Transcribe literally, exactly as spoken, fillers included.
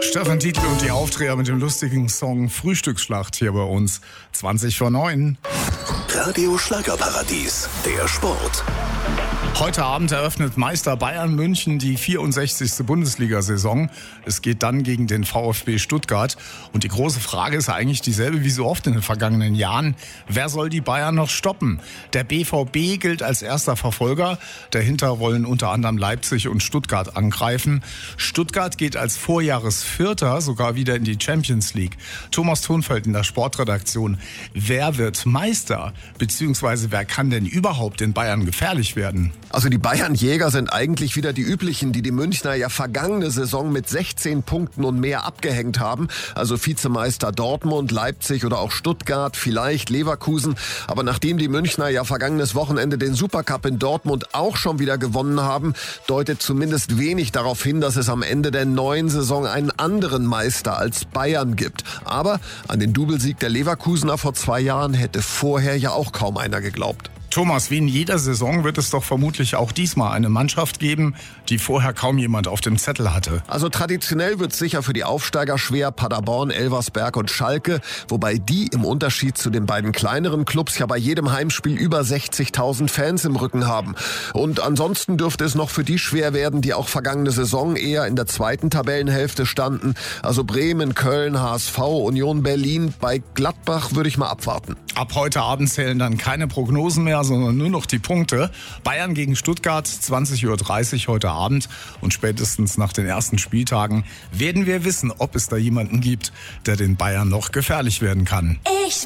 Stefan Dietl und die Aufdreher mit dem lustigen Song Frühstücksschlacht hier bei uns. zwanzig vor neun. Radio Schlagerparadies, der Sport. Heute Abend eröffnet Meister Bayern München die vierundsechzigste Bundesliga-Saison. Es geht dann gegen den VfB Stuttgart. Und die große Frage ist eigentlich dieselbe wie so oft in den vergangenen Jahren. Wer soll die Bayern noch stoppen? Der B V B gilt als erster Verfolger. Dahinter wollen unter anderem Leipzig und Stuttgart angreifen. Stuttgart geht als Vorjahresvierter sogar wieder in die Champions League. Thomas Thunfeld in der Sportredaktion. Wer wird Meister? Beziehungsweise wer kann denn überhaupt den Bayern gefährlich werden? Also die Bayern-Jäger sind eigentlich wieder die üblichen, die die Münchner ja vergangene Saison mit sechzehn Punkten und mehr abgehängt haben. Also Vizemeister Dortmund, Leipzig oder auch Stuttgart, vielleicht Leverkusen. Aber nachdem die Münchner ja vergangenes Wochenende den Supercup in Dortmund auch schon wieder gewonnen haben, deutet zumindest wenig darauf hin, dass es am Ende der neuen Saison einen anderen Meister als Bayern gibt. Aber an den Doublesieg der Leverkusener vor zwei Jahren hätte vorher ja auch kaum einer geglaubt. Thomas, wie in jeder Saison wird es doch vermutlich auch diesmal eine Mannschaft geben, die vorher kaum jemand auf dem Zettel hatte. Also traditionell wird es sicher für die Aufsteiger schwer, Paderborn, Elversberg und Schalke, wobei die im Unterschied zu den beiden kleineren Clubs ja bei jedem Heimspiel über sechzigtausend Fans im Rücken haben. Und ansonsten dürfte es noch für die schwer werden, die auch vergangene Saison eher in der zweiten Tabellenhälfte standen. Also Bremen, Köln, H S V, Union Berlin. Bei Gladbach würde ich mal abwarten. Ab heute Abend zählen dann keine Prognosen mehr, sondern nur noch die Punkte. Bayern gegen Stuttgart, zwanzig Uhr dreißig heute Abend. Und spätestens nach den ersten Spieltagen werden wir wissen, ob es da jemanden gibt, der den Bayern noch gefährlich werden kann. Ich